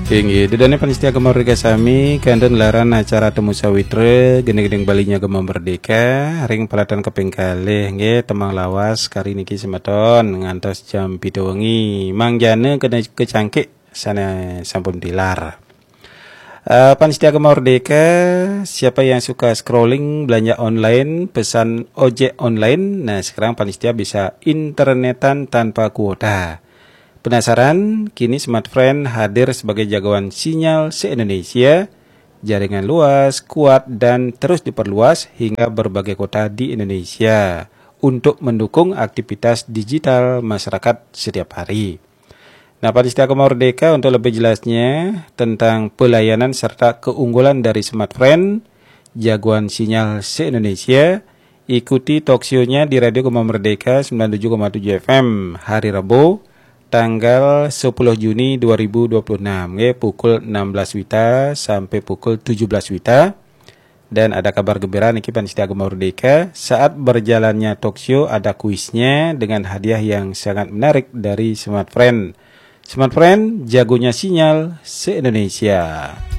Tinggi, dedane panitia kemerdekaan sami kandan laran acara temu sawitre gede-gedeng balinya Gema Merdeka ring pelatan keping kalih nggih temang lawas kari niki semeton ngantos jam 7 wengi mangjane kena kecangkik sana sampun tilar. Panitia Merdeka, siapa yang suka scrolling belanja online, pesan ojek online, nah sekarang panitia bisa internetan tanpa kuota. Penasaran? Kini Smartfren hadir sebagai jagoan sinyal se-Indonesia, jaringan luas, kuat, dan terus diperluas hingga berbagai kota di Indonesia untuk mendukung aktivitas digital masyarakat setiap hari. Nah, Panitia Merdeka untuk lebih jelasnya tentang pelayanan serta keunggulan dari Smartfren, jagoan sinyal se-Indonesia, ikuti talkshow-nya di Radio Gema Merdeka 97,7 FM hari Rabu, tanggal 10 Juni 2026 ya, pukul 16 Wita sampai pukul 17 Wita. Dan ada kabar gembira niki Panitia Merdeka, saat berjalannya talkshow ada kuisnya dengan hadiah yang sangat menarik dari Smartfren. Smartfren jagonya sinyal se-Indonesia.